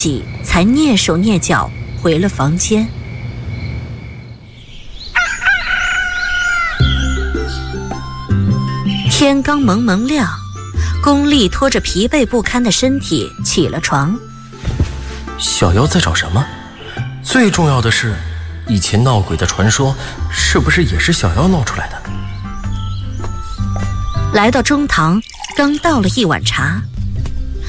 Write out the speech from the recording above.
才蹑手蹑脚回了房间。天刚蒙蒙亮，龚丽拖着疲惫不堪的身体起了床。 小妖在找什么？最重要的是，以前闹鬼的传说是不是也是小妖闹出来的？ 来到中堂，刚倒了一碗茶，